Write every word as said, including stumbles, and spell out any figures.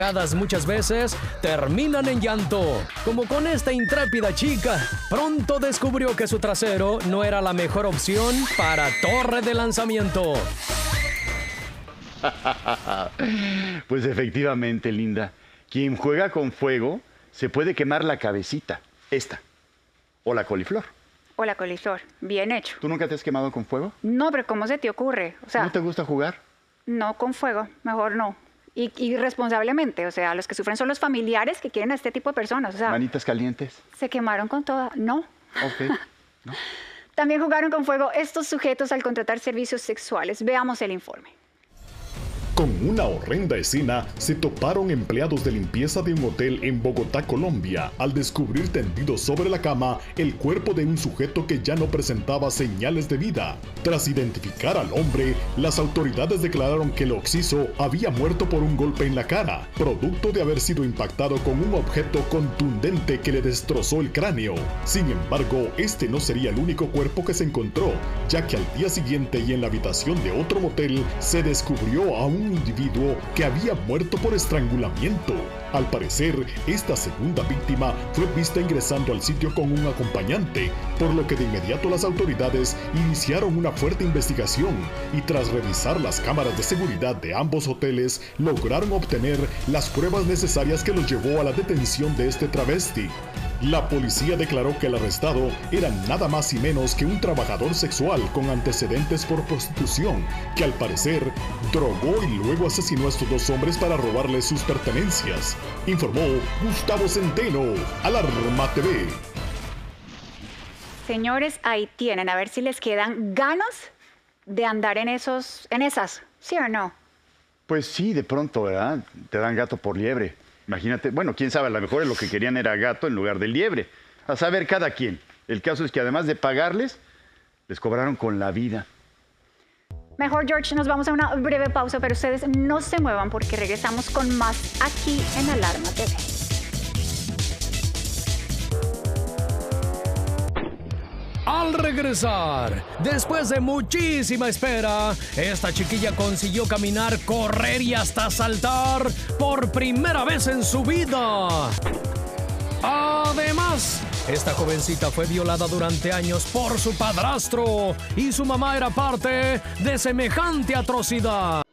muchas veces terminan en llanto, como con esta intrépida chica. Pronto descubrió que su trasero no era la mejor opción para torre de lanzamiento. Pues efectivamente, linda. Quien juega con fuego se puede quemar la cabecita, esta, o la coliflor. O la coliflor, bien hecho. ¿Tú nunca te has quemado con fuego? No, pero ¿cómo se te ocurre? O sea, ¿No te gusta jugar? No con fuego, mejor no. Y, y responsablemente, o sea, los que sufren son los familiares que quieren a este tipo de personas. O sea, ¿Manitas calientes? Se quemaron con toda, no. Ok. ¿No? También jugaron con fuego estos sujetos al contratar servicios sexuales. Veamos el informe. Con una horrenda escena, se toparon empleados de limpieza de un hotel en Bogotá, Colombia, al descubrir tendido sobre la cama el cuerpo de un sujeto que ya no presentaba señales de vida. Tras identificar al hombre, las autoridades declararon que el occiso había muerto por un golpe en la cara, producto de haber sido impactado con un objeto contundente que le destrozó el cráneo. Sin embargo, este no sería el único cuerpo que se encontró, ya que al día siguiente y en la habitación de otro motel se descubrió a un individuo que había muerto por estrangulamiento. Al parecer, esta segunda víctima fue vista ingresando al sitio con un acompañante, por lo que de inmediato las autoridades iniciaron una fuerte investigación y tras revisar las cámaras de seguridad de ambos hoteles, lograron obtener las pruebas necesarias que los llevó a la detención de este travesti. La policía declaró que el arrestado era nada más y menos que un trabajador sexual con antecedentes por prostitución, que al parecer drogó y luego asesinó a estos dos hombres para robarles sus pertenencias. Informó Gustavo Centeno, Alarma T V. Señores, ahí tienen, a ver si les quedan ganas de andar en esos, en esas, ¿sí o no? Pues sí, de pronto, ¿verdad? Te dan gato por liebre. Imagínate, bueno, quién sabe, a lo mejor lo que querían era gato en lugar de liebre. A saber cada quien. El caso es que además de pagarles, les cobraron con la vida. Mejor, George, nos vamos a una breve pausa, pero ustedes no se muevan porque regresamos con más aquí en Alarma T V. Al regresar, después de muchísima espera, esta chiquilla consiguió caminar, correr y hasta saltar por primera vez en su vida. Además, esta jovencita fue violada durante años por su padrastro y su mamá era parte de semejante atrocidad.